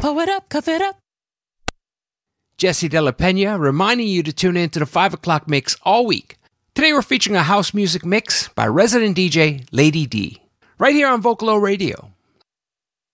Pull it up, cuff it up. Jesse De La Pena reminding you to tune in to the 5 o'clock mix all week. Today we're featuring a house music mix by resident DJ Lady D, right here on Vocalo Radio.